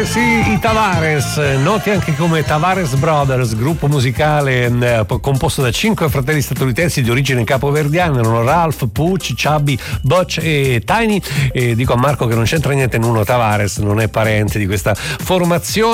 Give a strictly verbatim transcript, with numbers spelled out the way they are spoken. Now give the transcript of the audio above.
Sì, i Tavares, noti anche come Tavares Brothers, gruppo musicale eh, composto da cinque fratelli statunitensi di origine capoverdiana, erano Ralph, Pooch, Chubby, Butch e Tiny. E dico a Marco che non c'entra niente Nuno Tavares, non è parente di questa formazione.